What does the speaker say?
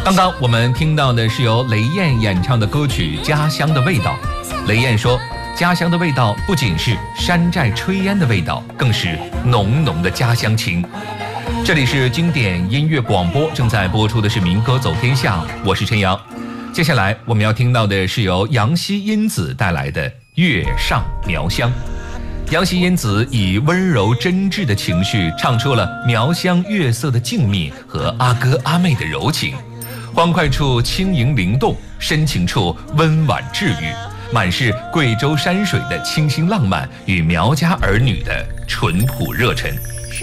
刚刚我们听到的是由雷燕演唱的歌曲《家乡的味道》。雷燕说，家乡的味道不仅是山寨炊烟的味道，更是浓浓的家乡情。这里是经典音乐广播，正在播出的是民歌走天下，我是陈阳。接下来我们要听到的是由杨希因子带来的《月上苗乡》。杨希因子以温柔真挚的情绪唱出了苗乡月色的静谧和阿哥阿妹的柔情，欢快处轻盈灵动，深情处温婉治愈，满是贵州山水的清新浪漫与苗家儿女的淳朴热忱。